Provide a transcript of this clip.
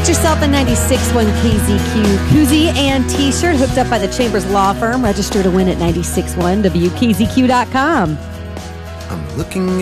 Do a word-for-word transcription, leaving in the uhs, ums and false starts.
Get yourself a ninety-six point one K Z Q koozie and t-shirt hooked up by the Chambers Law Firm. Register to win at nine six one W K Z Q dot com. I'm looking